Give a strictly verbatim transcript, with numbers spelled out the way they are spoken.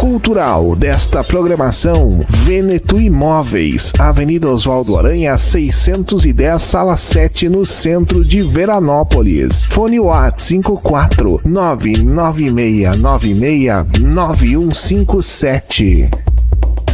cultural desta programação: Veneto Imóveis, Avenida Oswaldo Aranha, seiscentos e dez, Sala sete, no centro de Veranópolis. Fone WhatsApp cinco quatro nove nove seis nove seis nove um cinco sete.